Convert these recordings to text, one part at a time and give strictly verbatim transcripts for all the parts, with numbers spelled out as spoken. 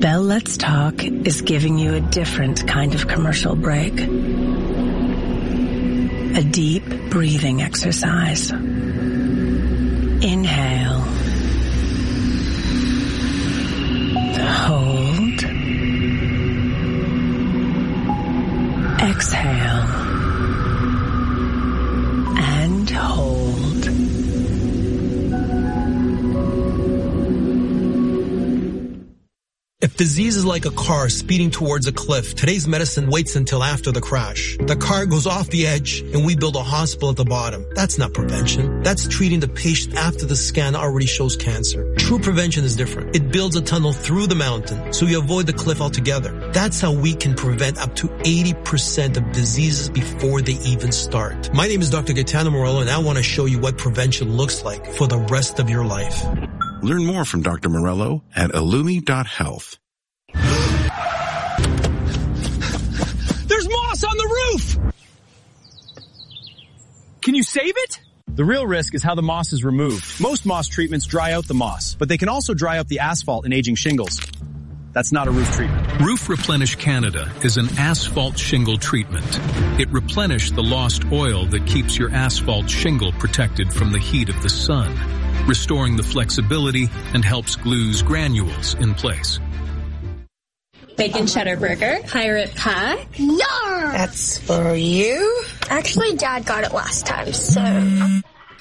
Bell Let's Talk is giving you a different kind of commercial break. A deep breathing exercise. Inhale. Hold. Exhale. And hold. If disease is like a car speeding towards a cliff, today's medicine waits until after the crash. The car goes off the edge and we build a hospital at the bottom. That's not prevention. That's treating the patient after the scan already shows cancer. True prevention is different. It builds a tunnel through the mountain so you avoid the cliff altogether. That's how we can prevent up to eighty percent of diseases before they even start. My name is Doctor Gaetano Morello, and I want to show you what prevention looks like for the rest of your life. Learn more from Doctor Morello at illumi dot health. There's moss on the roof! Can you save it? The real risk is how the moss is removed. Most moss treatments dry out the moss, but they can also dry up the asphalt in aging shingles. That's not a roof treatment. Roof Replenish Canada is an asphalt shingle treatment. It replenishes the lost oil that keeps your asphalt shingle protected from the heat of the sun, restoring the flexibility and helps glues granules in place. Bacon cheddar burger. Pirate pie. Yar! That's for you. Actually, Dad got it last time, so...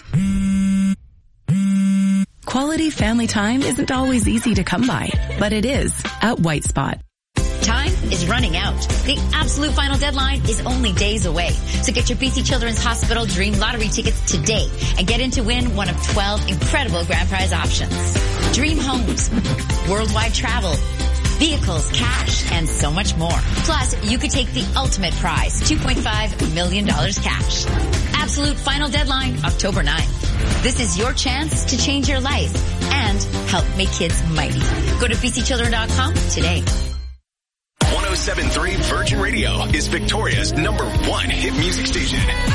Quality family time isn't always easy to come by, but it is at White Spot. Time is running out. The absolute final deadline is only days away. So get your B C Children's Hospital Dream Lottery tickets today and get in to win one of twelve incredible grand prize options. Dream homes, worldwide travel, vehicles, cash, and so much more. Plus, you could take the ultimate prize, two point five million dollars cash. Absolute final deadline, October ninth. This is your chance to change your life and help make kids mighty. Go to b c children dot com today. one oh seven point three Virgin Radio is Victoria's number one hit music station.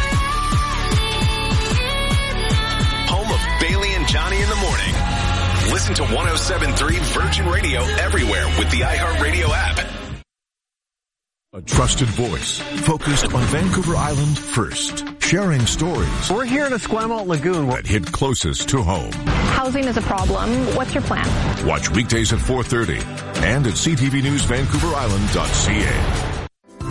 Home of Bailey and Johnny in the morning. Listen to one oh seven point three Virgin Radio everywhere with the iHeartRadio app. A trusted voice focused on Vancouver Island first, sharing stories. We're here in Esquimalt Lagoon that hit closest to home. Housing is a problem. What's your plan? Watch weekdays at four thirty and at c t v news vancouver island dot c a.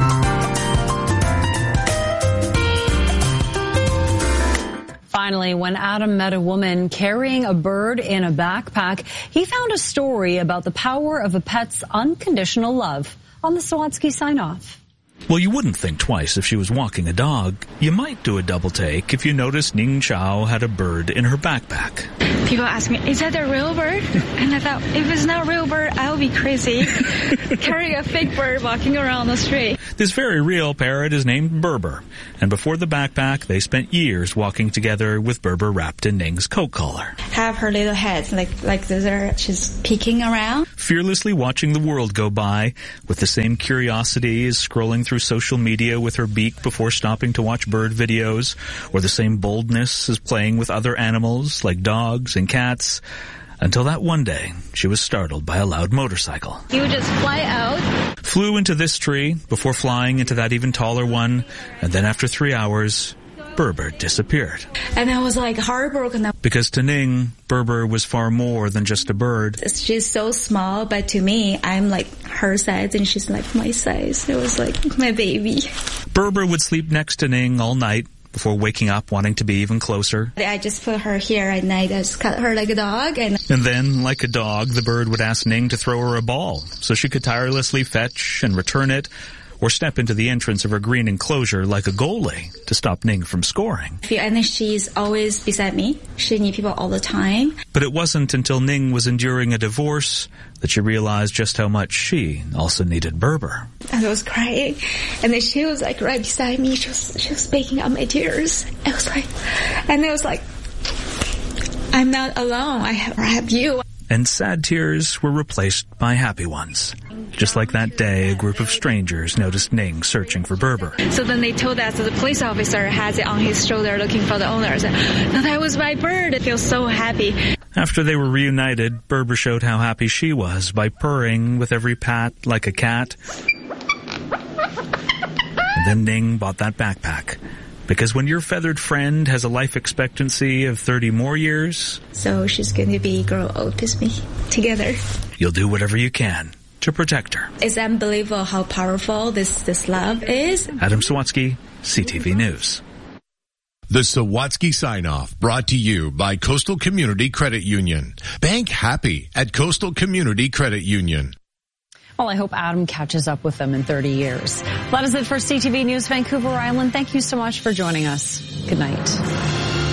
Finally, when Adam met a woman carrying a bird in a backpack, he found a story about the power of a pet's unconditional love. On the Sawatsky sign-off. Well, you wouldn't think twice if she was walking a dog. You might do a double take if you noticed Ning Chao had a bird in her backpack. People ask me, is that a real bird? And I thought, if it's not a real bird, I'll be crazy. Carrying a fake bird walking around the street. This very real parrot is named Berber. And before the backpack, they spent years walking together with Berber wrapped in Ning's coat collar. Have her little head, like, like this, she's peeking around. Fearlessly watching the world go by, with the same curiosity as scrolling through social media with her beak before stopping to watch bird videos, or the same boldness as playing with other animals like dogs and cats, until that one day she was startled by a loud motorcycle. He would just fly out. Flew into this tree before flying into that even taller one, and then after three hours, Berber disappeared. And I was like heartbroken. Because to Ning, Berber was far more than just a bird. She's so small, but to me, I'm like her size and she's like my size. It was like my baby. Berber would sleep next to Ning all night before waking up wanting to be even closer. I just put her here at night. I just cut her like a dog. And, and then, like a dog, the bird would ask Ning to throw her a ball so she could tirelessly fetch and return it, or step into the entrance of her green enclosure like a goalie to stop Ning from scoring. And she's always beside me. She needs people all the time. But it wasn't until Ning was enduring a divorce that she realized just how much she also needed Berber. I was crying, and then she was like right beside me. She was she was baking out my tears. I was like, and it was like, I'm not alone. I have, I have you. And sad tears were replaced by happy ones. Just like that day, a group of strangers noticed Ning searching for Berber. So then they told us that the police officer has it on his shoulder looking for the owners. Now that was my bird. I feel so happy. After they were reunited, Berber showed how happy she was by purring with every pat like a cat. And then Ning bought that backpack. Because when your feathered friend has a life expectancy of thirty more years... So she's going to be grow old with me together. You'll do whatever you can to protect her. It's unbelievable how powerful this, this love is. Adam Sawatsky, C T V News. The Sawatsky Sign-Off, brought to you by Coastal Community Credit Union. Bank happy at Coastal Community Credit Union. Well, I hope Adam catches up with them in thirty years. That is it for C T V News Vancouver Island. Thank you so much for joining us. Good night.